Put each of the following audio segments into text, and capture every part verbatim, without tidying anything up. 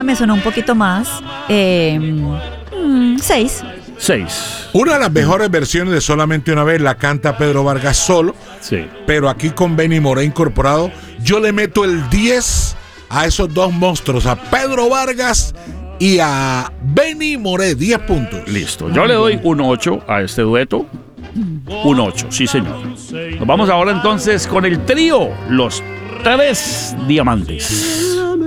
Me sonó un poquito más. Eh, mm, seis. Seis. Una de las mejores versiones de Solamente una vez la canta Pedro Vargas solo. Sí. Pero aquí con Benny Moré incorporado, yo le meto el diez a esos dos monstruos, a Pedro Vargas y a Benny Moré. diez puntos. Listo. Yo le doy un ocho a este dueto. Un ocho, sí señor. Nos vamos ahora entonces con el trío Los Tres Diamantes.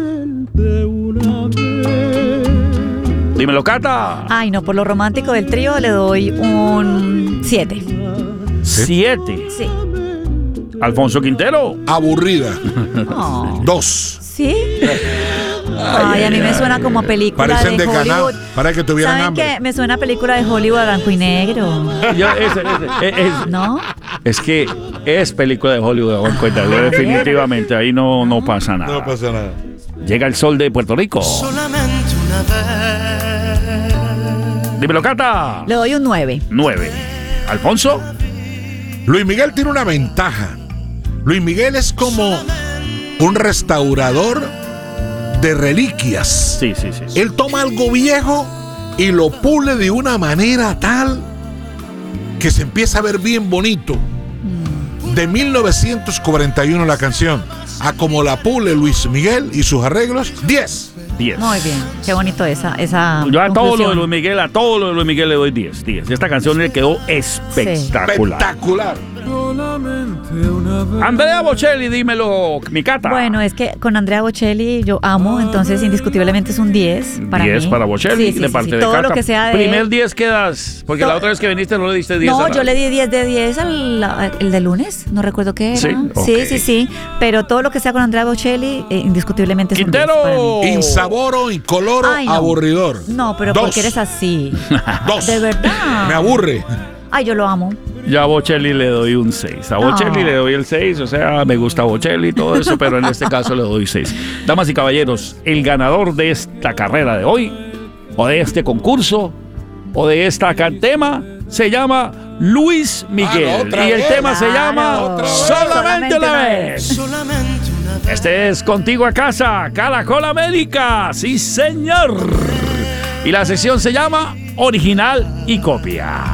Dímelo, Cata. Ay, no, por lo romántico del trío le doy un siete. Siete. Sí. Alfonso Quintero. Aburrida. Oh. Dos. ¿Sí? Ay, a mí me suena como película Parecen de de Caná, Hollywood. para que tuvieran ¿Saben hambre. qué? Me suena a película de Hollywood a blanco y negro. Yo, ese, ese, es, es, ¿No? es que es película de Hollywood, Juan Cuenta, definitivamente, ahí no, no pasa nada. No pasa nada. Llega el sol de Puerto Rico. Solamente una vez. Dímelo, Cata. Le doy un nueve. Nueve. Alfonso. Luis Miguel tiene una ventaja. Luis Miguel es como un restaurador de reliquias. Sí, sí, sí. sí. Él toma algo viejo y lo pule de una manera tal que se empieza a ver bien bonito. De mil novecientos cuarenta y uno la canción, a como la pule Luis Miguel y sus arreglos, diez. diez. Muy bien. Qué bonito esa, esa Yo a todo lo conclusión. de Luis Miguel, a todo lo de Luis Miguel le doy diez. diez. Esta canción le quedó espectacular. Espectacular. Andrea Bocelli, dímelo, mi Cata. Bueno, es que con Andrea Bocelli yo amo, entonces indiscutiblemente es un diez para diez mí. para Bocelli, Sí, sí, de sí, parte sí. de Todo Cata. lo que sea de Primer él. diez quedas, porque Todo- la otra vez que viniste no le diste diez. No, a la- yo le di diez de diez al la- el de lunes, no recuerdo qué era. Sí, sí, ok. sí, sí, pero todo lo que sea con Andrea Bocelli, eh, indiscutiblemente es un diez para Quintero. mí. Insaboro, incoloro, Ay, no. aburridor. No, pero Dos. porque eres así. Dos. De verdad. Me aburre. Ay, yo lo amo. Yo a Bocelli le doy un seis. A Bocelli Oh. le doy el seis, o sea, me gusta Bocelli y todo eso, pero en este caso le doy seis. Damas y caballeros, el ganador de esta carrera de hoy, o de este concurso, o de esta tema, se llama Luis Miguel. Ah, otra y el vez. tema se llama Claro. Solamente una vez. Solamente una vez. Este es Contigo a Casa, Caracol América, sí señor. Y la sesión se llama Original y Copia.